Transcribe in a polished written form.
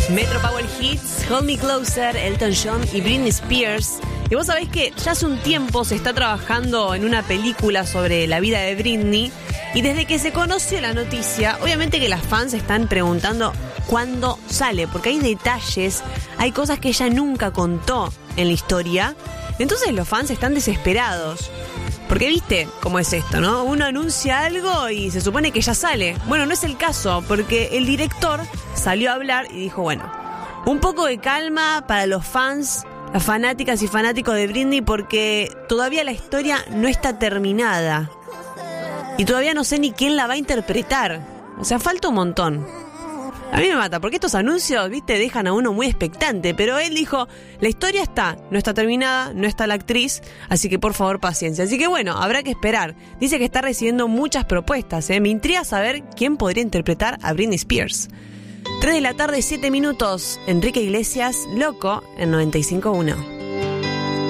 Metro Power Hits, Hold Me Closer, Elton John y Britney Spears. Y vos sabés que ya hace un tiempo se está trabajando en una película sobre la vida de Britney. Y desde que se conoció la noticia, obviamente que las fans están preguntando cuándo sale. Porque hay detalles, hay cosas que ella nunca contó en la historia. Entonces los fans están desesperados. Porque viste cómo es esto, ¿no? Uno anuncia algo y se supone que ya sale. Bueno, no es el caso, porque el director salió a hablar y dijo, bueno, un poco de calma para los fans, las fanáticas y fanáticos de Britney, porque todavía la historia no está terminada. Y todavía no sé ni quién la va a interpretar. O sea, falta un montón. A mí me mata, porque estos anuncios, viste, dejan a uno muy expectante. Pero él dijo, la historia no está terminada, no está la actriz, así que por favor paciencia. Así que bueno, habrá que esperar. Dice que está recibiendo muchas propuestas, Me intriga saber quién podría interpretar a Britney Spears. 3 de la tarde, 7 minutos. Enrique Iglesias, Loco, en 95.1.